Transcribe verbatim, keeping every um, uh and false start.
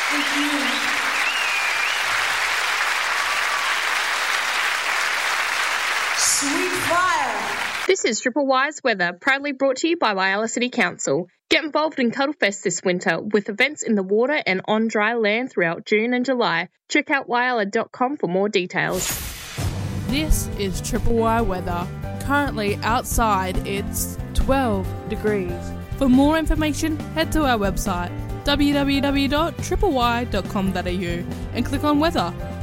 Thank you. Sweet fire. This is Triple Y's Weather, proudly brought to you by Whyalla City Council. Get involved in Cuddlefest this winter with events in the water and on dry land throughout June and July. Check out whyalla dot com for more details. This is Triple Y Weather. Currently outside it's twelve degrees. For more information, head to our website w w w dot triple y dot com dot a u and click on weather.